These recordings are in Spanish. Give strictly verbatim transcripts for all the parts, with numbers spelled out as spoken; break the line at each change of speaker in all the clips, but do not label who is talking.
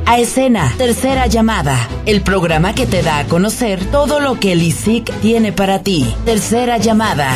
A escena, tercera llamada. El programa que te da a conocer todo lo que el I S I C tiene para ti. Tercera llamada.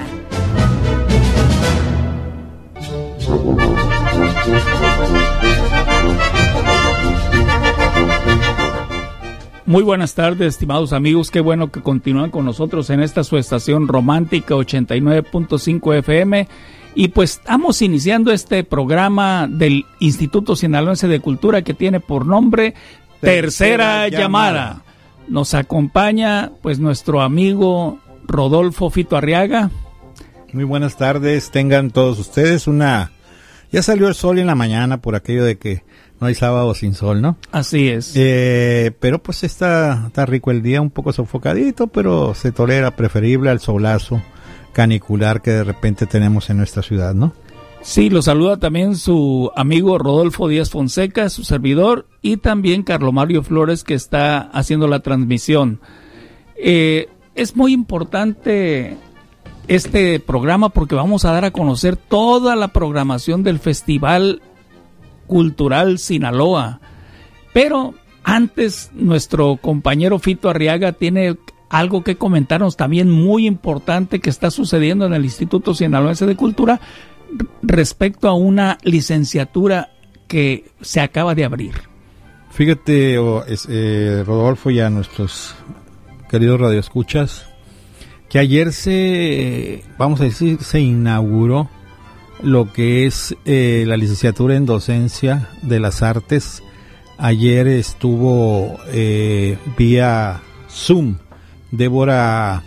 Muy buenas tardes, estimados amigos. Qué bueno que continúan con nosotros en esta su estación romántica ochenta y nueve punto cinco F M. Y pues estamos iniciando este programa del Instituto Sinaloense de Cultura que tiene por nombre Tercera, Tercera llamada. llamada. Nos acompaña pues nuestro amigo Rodolfo Fito Arriaga.
Muy buenas tardes, tengan todos ustedes una... Ya salió el sol en la mañana por aquello de que no hay sábado sin sol, ¿no?
Así es.
Eh, pero pues está, está rico el día, un poco sofocadito, pero se tolera, preferible al solazo canicular que de repente tenemos en nuestra ciudad, ¿no?
Sí, lo saluda también su amigo Rodolfo Díaz Fonseca, su servidor, y también Carlo Mario Flores, que está haciendo la transmisión. Eh, es muy importante este programa porque vamos a dar a conocer toda la programación del Festival Cultural Sinaloa. Pero antes, nuestro compañero Fito Arriaga tiene algo que comentarnos también muy importante que está sucediendo en el Instituto Sinaloense de Cultura respecto a una licenciatura que se acaba de abrir.
Fíjate, oh, es, eh, Rodolfo, y a nuestros queridos radioescuchas, que ayer se, vamos a decir, se inauguró lo que es eh, la licenciatura en docencia de las artes. Ayer estuvo eh, vía Zoom Débora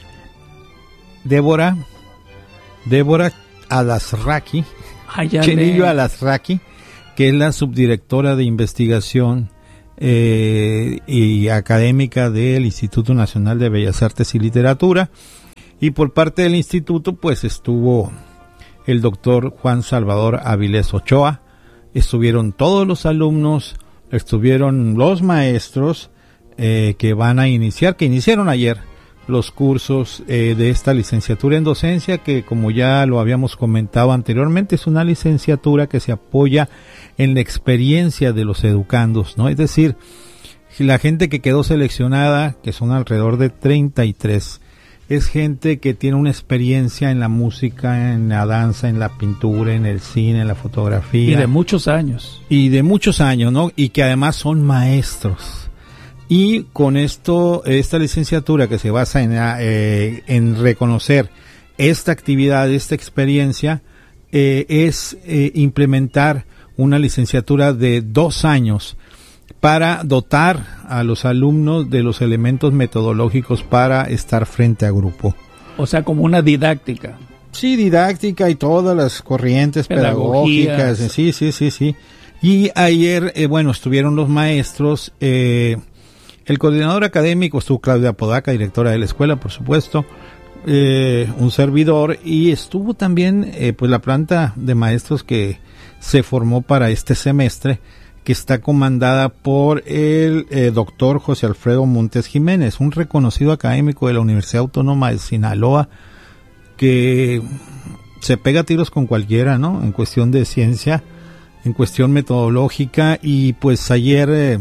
Débora Débora Alasraqui, Chenillo Alasraqui, que es la subdirectora de investigación eh, y académica del Instituto Nacional de Bellas Artes y Literatura, y por parte del instituto pues estuvo el doctor Juan Salvador Avilés Ochoa, estuvieron todos los alumnos, estuvieron los maestros eh, que van a iniciar, que iniciaron ayer los cursos eh, de esta licenciatura en docencia, que como ya lo habíamos comentado anteriormente, es una licenciatura que se apoya en la experiencia de los educandos, ¿no? Es decir, la gente que quedó seleccionada, que son alrededor de treinta y tres, es gente que tiene una experiencia en la música, en la danza, en la pintura, en el cine, en la fotografía.
Y de muchos años.
Y de muchos años, ¿no? Y que además son maestros. Y con esto, esta licenciatura que se basa en, eh, en reconocer esta actividad, esta experiencia, eh, es eh, implementar una licenciatura de dos años para dotar a los alumnos de los elementos metodológicos para estar frente a grupo.
O sea, como una didáctica.
Sí, didáctica y todas las corrientes pedagógicas. Sí, sí, sí, sí. Y ayer, eh, bueno, estuvieron los maestros, eh, el coordinador académico, estuvo Claudia Podaca, directora de la escuela, por supuesto, eh, un servidor, y estuvo también eh, pues la planta de maestros que se formó para este semestre, que está comandada por el eh, doctor José Alfredo Montes Jiménez, un reconocido académico de la Universidad Autónoma de Sinaloa, que se pega tiros con cualquiera, ¿no? En cuestión de ciencia, en cuestión metodológica, y pues ayer eh,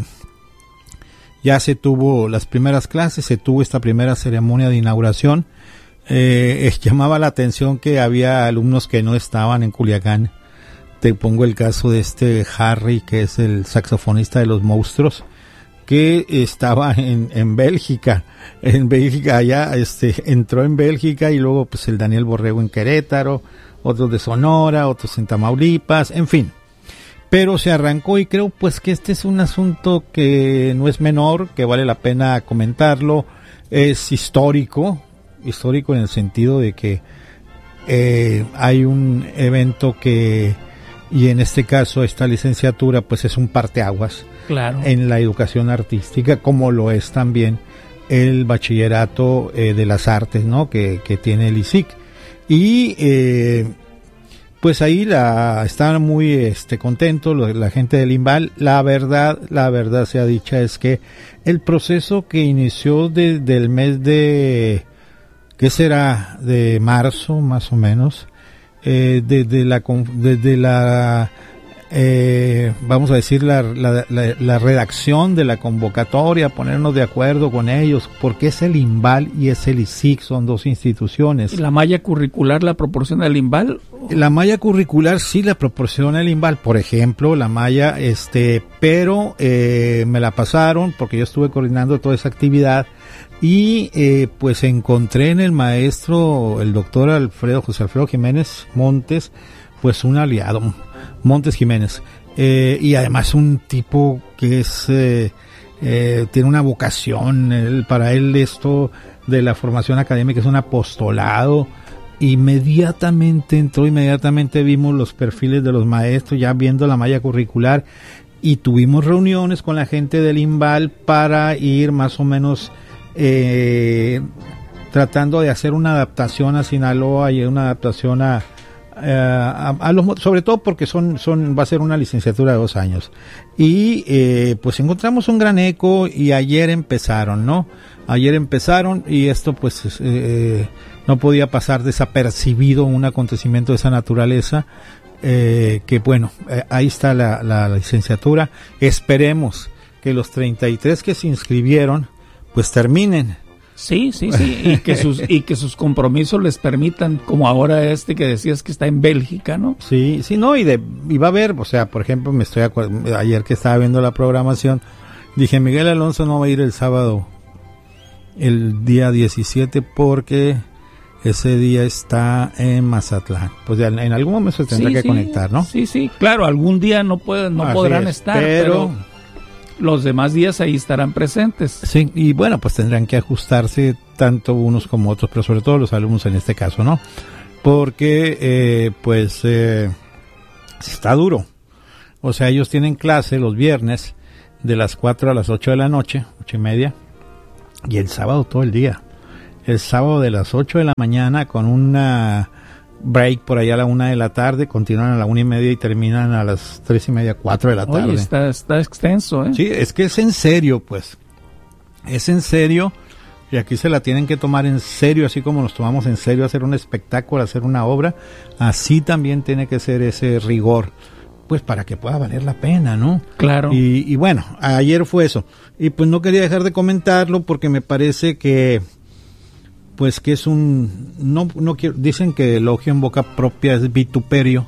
ya se tuvo las primeras clases, se tuvo esta primera ceremonia de inauguración. Eh, eh, llamaba la atención que había alumnos que no estaban en Culiacán. Te pongo el caso de este Harry, que es el saxofonista de Los Monstruos, que estaba en, en Bélgica, en Bélgica, allá, este, entró en Bélgica, y luego pues el Daniel Borrego en Querétaro, otros de Sonora, otros en Tamaulipas, en fin. Pero se arrancó, y creo pues que este es un asunto que no es menor, que vale la pena comentarlo, es histórico, histórico en el sentido de que eh, hay un evento que, y en este caso esta licenciatura pues es un parteaguas,
claro,
en la educación artística, como lo es también el bachillerato eh, de las artes, ¿no? Que, que tiene el I S I C. Y eh, pues ahí la estaban muy este contentos lo, la gente del INVAL. La verdad, la verdad sea dicha, es que el proceso que inició desde el mes de, ¿qué será? De marzo, más o menos, eh, desde la desde la eh, vamos a decir, la, la, la, la redacción de la convocatoria, ponernos de acuerdo con ellos, porque es el INVAL y es el I S I C, son dos instituciones.
¿La malla curricular la proporciona el INVAL?
La malla curricular sí la proporciona el INVAL, por ejemplo, la malla, este, pero eh, me la pasaron porque yo estuve coordinando toda esa actividad y eh, pues encontré en el maestro, el doctor Alfredo, José Alfredo Jiménez Montes, pues un aliado, Montes Jiménez, eh, y además un tipo que es, eh, eh, tiene una vocación, él, para él esto de la formación académica es un apostolado. Inmediatamente entró, inmediatamente vimos los perfiles de los maestros, ya viendo la malla curricular, y tuvimos reuniones con la gente del INVAL para ir más o menos eh, tratando de hacer una adaptación a Sinaloa y una adaptación a A, a los, sobre todo porque son, son, va a ser una licenciatura de dos años y eh, pues encontramos un gran eco y ayer empezaron, ¿no? Ayer empezaron y esto pues eh, no podía pasar desapercibido un acontecimiento de esa naturaleza, eh, que bueno, eh, ahí está la, la, la licenciatura. Esperemos que los treinta y tres que se inscribieron pues terminen.
Sí, sí, sí, y que sus y que sus compromisos les permitan, como ahora este que decías que está en Bélgica, ¿no?
Sí, sí, no, y de y va a haber, o sea, por ejemplo, me estoy acuer- ayer que estaba viendo la programación, dije, Miguel Alonso no va a ir el sábado, el día diecisiete, porque ese día está en Mazatlán. Pues ya en algún momento se tendrá
sí,
que
sí,
conectar, ¿no?
Sí, sí, claro, algún día no pueden, no
Así
podrán
es,
estar,
pero...
pero los demás días ahí estarán presentes.
Sí, y bueno, pues tendrán que ajustarse tanto unos como otros, pero sobre todo los alumnos en este caso, ¿no? Porque, eh, pues, eh, está duro. O sea, ellos tienen clase los viernes de las cuatro a las ocho de la noche, ocho y media, y el sábado todo el día. El sábado de las ocho de la mañana con una break por allá a la una de la tarde, continúan a la una y media y terminan a las tres y media, cuatro de la tarde.
Oye, está, está extenso, ¿eh?
Sí, es que es en serio, pues. Es en serio, y aquí se la tienen que tomar en serio, así como nos tomamos en serio hacer un espectáculo, hacer una obra, así también tiene que ser ese rigor, pues para que pueda valer la pena, ¿no?
Claro.
Y, y bueno, ayer fue eso. Y pues no quería dejar de comentarlo porque me parece que pues que es un, no, no quiero, dicen que elogio en boca propia es vituperio,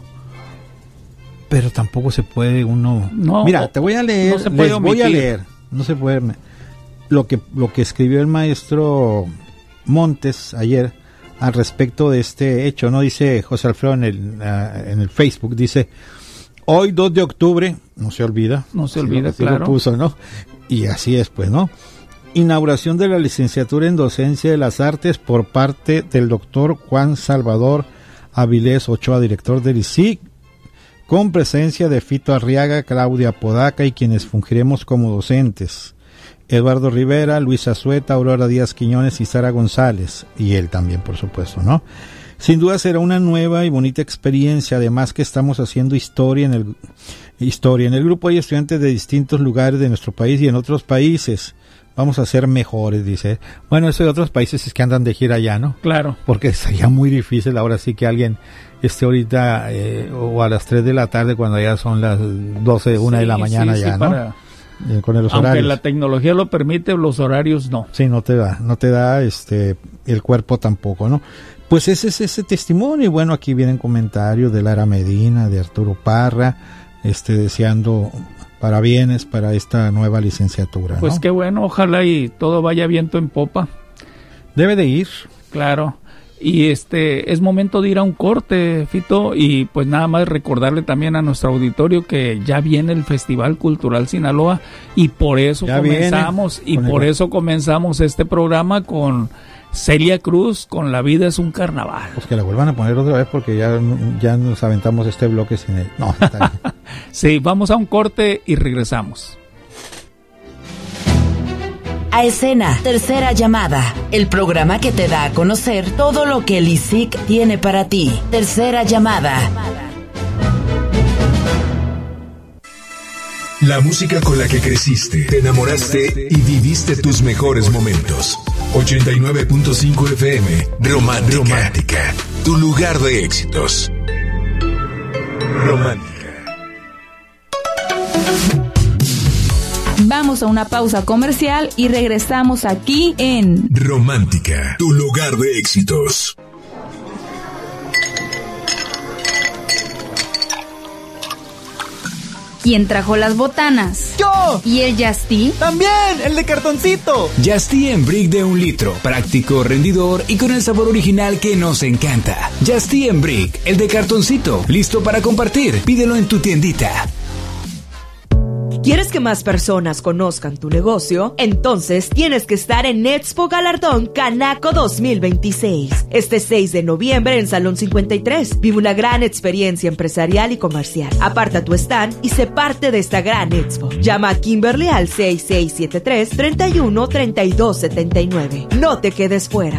pero tampoco se puede uno,
no,
mira, te voy a leer,
no se puede
les voy a
omitir.
leer, no se puede, lo que, lo que escribió el maestro Montes ayer al respecto de este hecho, ¿no? Dice José Alfredo en el, uh, en el Facebook, dice, hoy dos de octubre, no se olvida,
no se
así
olvida,
lo, así
claro.
lo puso, ¿no? Y así es, pues, ¿no? Inauguración de la licenciatura en Docencia de las Artes por parte del doctor Juan Salvador Avilés Ochoa, director del I S I C, con presencia de Fito Arriaga, Claudia Podaca y quienes fungiremos como docentes, Eduardo Rivera, Luis Azueta, Aurora Díaz Quiñones y Sara González, y él también, por supuesto, ¿no? Sin duda será una nueva y bonita experiencia, además que estamos haciendo historia en el historia en el grupo. Hay estudiantes de distintos lugares de nuestro país y en otros países. Vamos a ser mejores, dice. Bueno, eso de otros países es que andan de gira allá, ¿no?
Claro.
Porque sería muy difícil ahora sí que alguien esté ahorita eh, o a las tres de la tarde cuando ya son las doce, una
sí,
de la mañana
sí,
ya,
sí,
¿no?
Para...
Eh, con los
Aunque
horarios.
la tecnología lo permite, los horarios no.
Sí, no te da, no te da este el cuerpo tampoco, ¿no? Pues ese es ese testimonio. Y bueno, aquí vienen comentarios de Lara Medina, de Arturo Parra, este deseando parabienes para esta nueva licenciatura,
Pues
¿no?
qué bueno, ojalá y todo vaya viento en popa.
Debe de ir.
Claro. Y este es momento de ir a un corte, Fito, y pues nada más recordarle también a nuestro auditorio que ya viene el Festival Cultural Sinaloa y por eso
Ya
comenzamos
viene.
y por
el...
eso comenzamos este programa con Celia Cruz con La vida es un carnaval.
Pues que la vuelvan a poner otra vez porque ya, ya nos aventamos este bloque sin él. No, está bien.
Sí, vamos a un corte y regresamos.
A Escena, tercera llamada, el programa que te da a conocer todo lo que el I S I C tiene para ti. Tercera llamada.
La música con la que creciste, te enamoraste y viviste tus mejores momentos. ochenta y nueve punto cinco F M, Romántica. Romántica, tu lugar de éxitos. Romántica.
Vamos a una pausa comercial y regresamos aquí en
Romántica, tu lugar de éxitos.
¿Quién trajo las botanas?
¡Yo!
¿Y el Yasti?
¡También! ¡El de cartoncito!
Yasti en brick de un litro. Práctico, rendidor y con el sabor original que nos encanta. Yasti en brick, el de cartoncito. Listo para compartir. Pídelo en tu tiendita.
¿Quieres que más personas conozcan tu negocio? Entonces tienes que estar en Expo Galardón Canaco dos mil veintiséis. Este seis de noviembre en Salón cincuenta y tres. Vive una gran experiencia empresarial y comercial. Aparta tu stand y sé parte de esta gran expo. Llama a Kimberly al seis seis siete tres, tres uno, tres dos siete nueve. No te quedes fuera.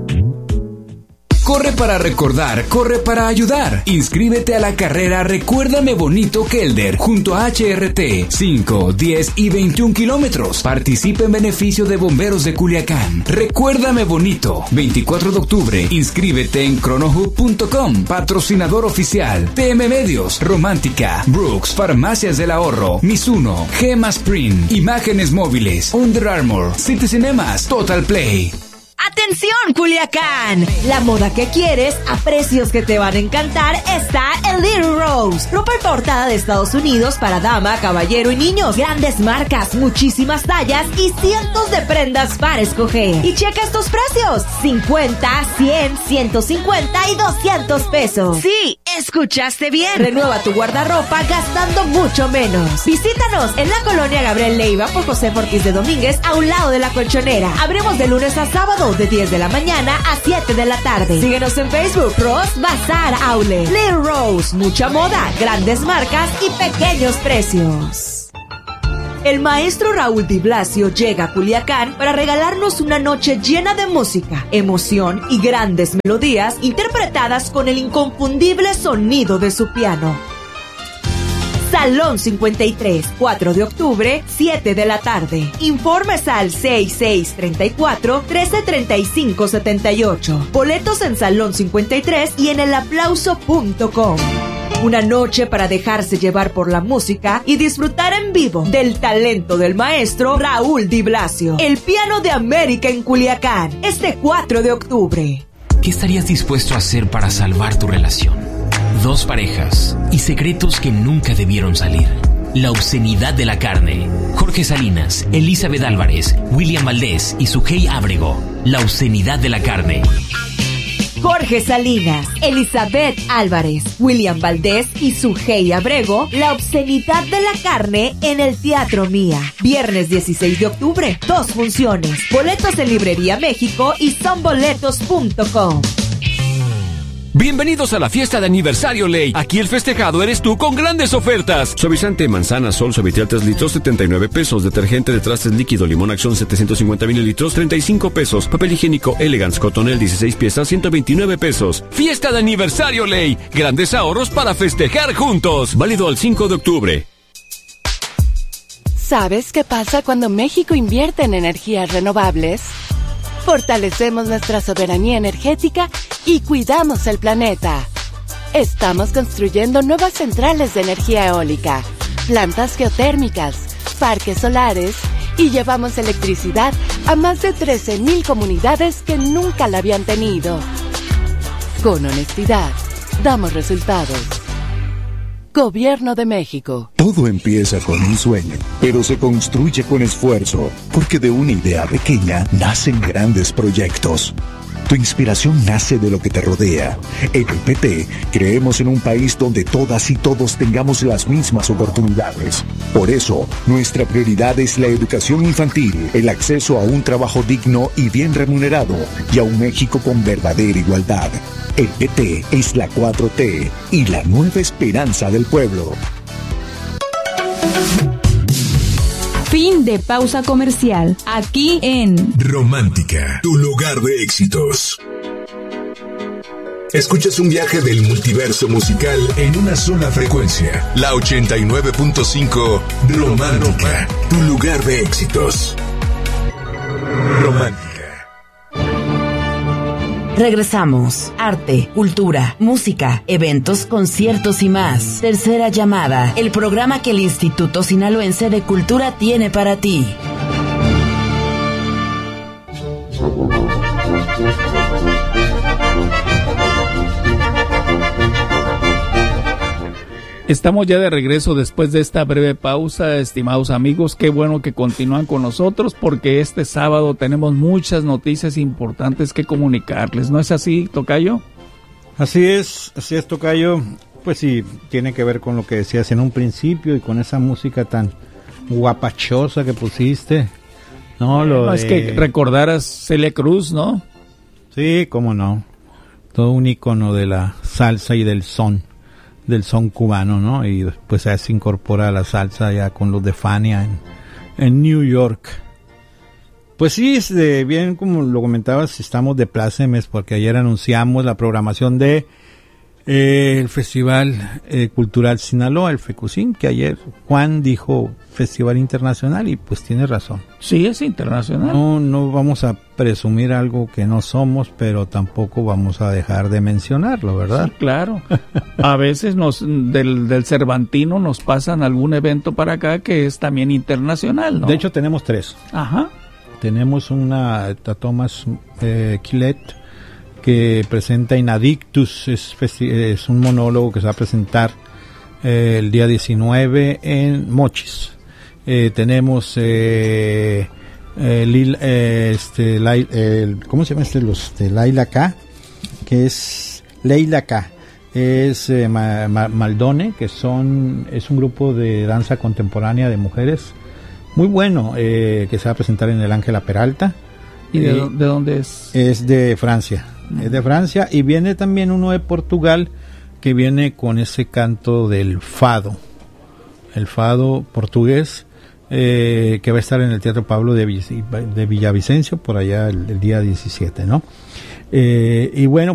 Corre para recordar, corre para ayudar. Inscríbete a la carrera Recuérdame Bonito Kelder junto a H R T. cinco, diez y veintiún kilómetros. Participa en beneficio de Bomberos de Culiacán. Recuérdame Bonito. veinticuatro de octubre. Inscríbete en cronohub punto com. Patrocinador oficial. T M Medios. Romántica. Brooks. Farmacias del Ahorro. Mizuno. Gema Sprint. Imágenes móviles. Under Armour. City Cinemas. Total Play.
¡Atención, Culiacán! La moda que quieres a precios que te van a encantar está en Little Rose. Ropa importada de Estados Unidos para dama, caballero y niños. Grandes marcas, muchísimas tallas y cientos de prendas para escoger. Y checa estos precios: cincuenta, cien, ciento cincuenta y doscientos pesos. Sí, escuchaste bien. Renueva tu guardarropa gastando mucho menos. Visítanos en la colonia Gabriel Leiva por José Ortiz de Domínguez, a un lado de la Colchonera. Abrimos de lunes a sábado de diez de la mañana a siete de la tarde. Síguenos en Facebook, Rose Bazar Outlet. Little Rose, mucha moda, grandes marcas y pequeños precios. El maestro Raúl Di Blasio llega a Culiacán para regalarnos una noche llena de música, emoción y grandes melodías interpretadas con el inconfundible sonido de su piano. Salón cincuenta y tres, cuatro de octubre, siete de la tarde. Informes al seis seis tres cuatro, uno tres tres cinco siete ocho. Boletos en Salón cincuenta y tres y en el aplauso punto com. Una noche para dejarse llevar por la música y disfrutar en vivo del talento del maestro Raúl Di Blasio. El piano de América en Culiacán, este cuatro de octubre.
¿Qué estarías dispuesto a hacer para salvar tu relación? Dos parejas y secretos que nunca debieron salir. La obscenidad de la carne. Jorge Salinas, Elizabeth Álvarez, William Valdés y Sujei Ábrego. La obscenidad de la carne.
Jorge Salinas, Elizabeth Álvarez, William Valdés y Sujei Ábrego. La obscenidad de la carne en el Teatro Mía. Viernes dieciséis de octubre. Dos funciones. Boletos en Librería México y sonboletos punto com.
Bienvenidos a la fiesta de aniversario Ley. Aquí el festejado eres tú con grandes ofertas. Suavizante manzana sol suavitel tres litros, setenta y nueve pesos. Detergente de trastes líquido limón acción setecientos cincuenta mililitros, treinta y cinco pesos. Papel higiénico Elegance Cotonel dieciséis piezas, ciento veintinueve pesos. Fiesta de aniversario Ley. Grandes ahorros para festejar juntos. Válido al cinco de octubre.
¿Sabes qué pasa cuando México invierte en energías renovables? Fortalecemos nuestra soberanía energética y cuidamos el planeta. Estamos construyendo nuevas centrales de energía eólica, plantas geotérmicas, parques solares y llevamos electricidad a más de trece mil comunidades que nunca la habían tenido. Con honestidad, damos resultados. Gobierno de México.
Todo empieza con un sueño, pero se construye con esfuerzo, porque de una idea pequeña nacen grandes proyectos. Tu inspiración nace de lo que te rodea. En el P T creemos en un país donde todas y todos tengamos las mismas oportunidades. Por eso, nuestra prioridad es la educación infantil, el acceso a un trabajo digno y bien remunerado, y a un México con verdadera igualdad. El P T es la cuatro T y la nueva esperanza del pueblo.
Fin de pausa comercial. Aquí en
Romántica, tu lugar de éxitos. Escuchas un viaje del multiverso musical en una sola frecuencia. La ochenta y nueve punto cinco Romántica, tu lugar de éxitos. Romántica.
Regresamos. Arte, cultura, música, eventos, conciertos y más. Tercera llamada, el programa que el Instituto Sinaloense de Cultura tiene para ti.
Estamos ya de regreso después de esta breve pausa, estimados amigos. Qué bueno que continúan con nosotros porque este sábado tenemos muchas noticias importantes que comunicarles. ¿No es así, Tocayo?
Así es, así es, Tocayo. Pues sí, tiene que ver con lo que decías en un principio y con esa música tan guapachosa que pusiste. No, lo
no
de...
es que recordaras Celia Cruz, ¿no?
Sí, cómo no. Todo un ícono de la salsa y del son. del son cubano, ¿no? Y después ya se incorpora a la salsa ya con los de Fania en, en New York. Pues sí, es de, bien como lo comentabas, estamos de plácemes porque ayer anunciamos la programación de eh, el Festival eh, Cultural Sinaloa, el FECUSIN, que ayer Juan dijo Festival Internacional y pues tiene razón.
Sí, es internacional.
No, no vamos a presumir algo que no somos, pero tampoco vamos a dejar de mencionarlo, ¿verdad?
Sí, claro. A veces nos del, del Cervantino nos pasan algún evento para acá que es también internacional, ¿no?
De hecho tenemos tres.
Ajá.
Tenemos una a Thomas eh, Quilet que presenta Inadictus, es, es un monólogo que se va a presentar eh, el día diecinueve en Mochis. Eh, tenemos eh, eh, Lil, eh, este, Lai, eh, ¿cómo se llama este? Los de Laila K, que es Leila K, es eh, Ma, Ma, Maldone, que son es un grupo de danza contemporánea de mujeres muy bueno, eh, que se va a presentar en el Ángela Peralta.
¿Y de, eh, de dónde es?
Es de Francia, uh-huh. es de Francia, y viene también uno de Portugal que viene con ese canto del fado, el fado portugués. Eh, que va a estar en el Teatro Pablo de, de Villavicencio por allá el, el día diecisiete, ¿no? Eh, y bueno,